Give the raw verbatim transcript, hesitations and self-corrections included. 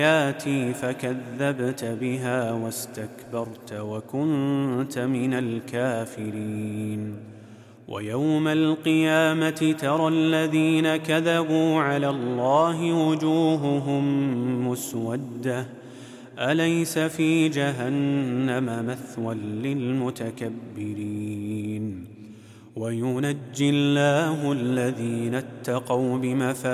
آياتي فكذبت بها واستكبرت وكنت من الكافرين. ويوم القيامة ترى الذين كذبوا على الله وجوههم مسودة أليس في جهنم مثوى للمتكبرين. وينجي الله الذين اتقوا بمفازتهم